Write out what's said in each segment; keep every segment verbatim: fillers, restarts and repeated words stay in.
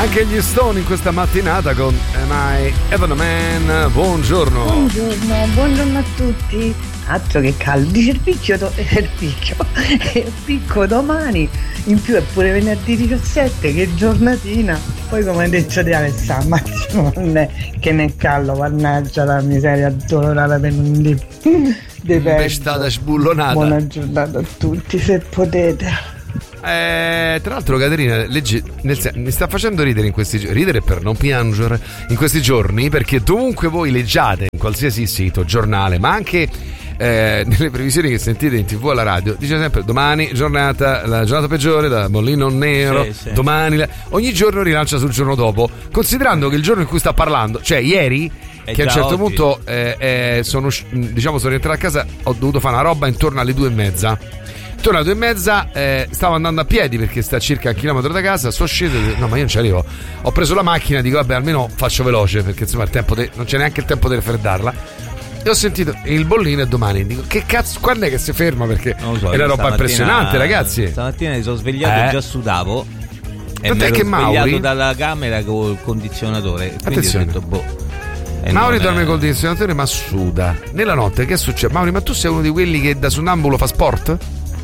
Anche gli Stone in questa mattinata con Am I Ever a Man? Buongiorno. Buongiorno, buongiorno a tutti. Altro che caldo, dice il picchio, do- il picchio, il picco domani, in più è pure venerdì diciassette, che giornatina. Poi come ha detto di Alessandro, Massimo non è che nel caldo, mannaggia la miseria addolorata per non di, di è stata sbullonata. Buona giornata a tutti, se potete. Eh, tra l'altro Caterina legge, nel sen- mi sta facendo ridere in questi giorni, ridere per non piangere in questi giorni, perché dovunque voi leggiate in qualsiasi sito, giornale, ma anche eh, nelle previsioni che sentite in tv alla radio, dice sempre domani giornata, la giornata peggiore da bollino nero, sì, sì. domani la... ogni giorno rilancia sul giorno dopo, considerando che il giorno in cui sta parlando, cioè ieri, è che a un certo oggi. punto eh, eh, sono, diciamo, sono rientrato a casa, ho dovuto fare una roba intorno alle due e mezza. Intorno alle due e mezza eh, stavo andando a piedi perché sta a circa un chilometro da casa, sono sceso, no ma io non ci arrivo, ho preso la macchina, dico vabbè almeno faccio veloce perché insomma il tempo de- non c'è neanche il tempo di raffreddarla, e ho sentito il bollino e domani dico che cazzo, quando è che si ferma, perché so, è una roba impressionante ragazzi. Stamattina mi sono svegliato e eh. già sudavo e tant'è mi che ero Mauri svegliato dalla camera col condizionatore, attenzione, ho detto, boh, Mauri dorme è... col condizionatore ma suda nella notte. Che succede? Mauri, ma tu sei uno di quelli che da sonnambulo fa sport?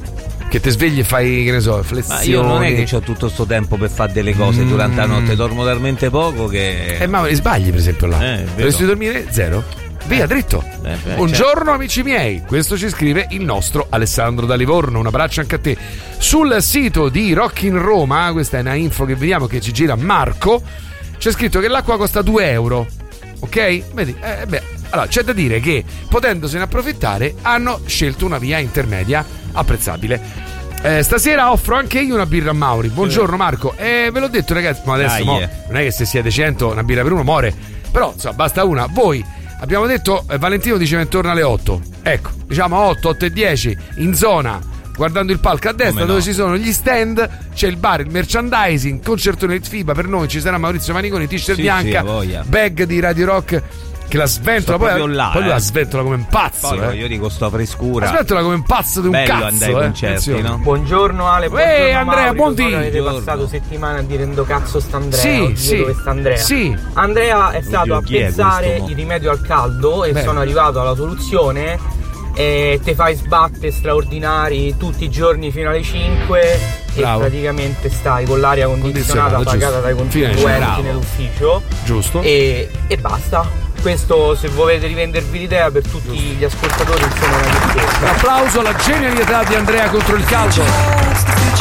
Che ti svegli e fai, che ne so, flessioni? Ma io non è che ho tutto sto tempo per fare delle cose mm. durante la notte, dormo talmente poco che... Eh ma sbagli per esempio là, eh, dovresti dormire zero? Via, eh. dritto. Eh, beh, Buongiorno certo. Amici miei, questo ci scrive il nostro Alessandro da Livorno, un abbraccio anche a te. Sul sito di Rock in Roma, questa è una info che vediamo che ci gira Marco, c'è scritto che l'acqua costa due euro, ok? Vedi, eh, beh, allora c'è da dire che potendosene approfittare hanno scelto una via intermedia apprezzabile. Eh, stasera offro anche io una birra a Mauri. Buongiorno Marco. Eh, ve l'ho detto ragazzi, ma adesso mo, non è che se siete cento una birra per uno muore, però insomma basta una. Voi abbiamo detto eh, Valentino dice che torna alle otto, ecco, diciamo otto, otto e dieci in zona, guardando il palco a destra dove no. ci sono gli stand, c'è il bar, il merchandising, concertone di FIBA, per noi ci sarà Maurizio Maniconi, t-shirt sì, bianca, sì, bag di Radio Rock che la sventola, poi, là, poi lui eh. la sventola come un pazzo. Poi eh. io dico sta frescura. La sventola come un pazzo di un bello cazzo. andare ai eh. concerti, no? Buongiorno Ale, buongiorno Ehi Andrea, buondì. Avete passato settimana direndo cazzo sta Andrea. Sì, Oddio, sì. dove sta Andrea? Sì. Andrea è stato Oddio, a pensare il rimedio al caldo e Beh. sono arrivato alla soluzione. E te fai sbatte straordinari tutti i giorni fino alle cinque. Bravo. E praticamente stai con l'aria condizionata pagata dai contribuenti nell'ufficio. Giusto. E, e basta. Questo, se volete rivendervi l'idea, per tutti gli ascoltatori insomma una richiesta. Un applauso alla genialità di Andrea contro il calcio.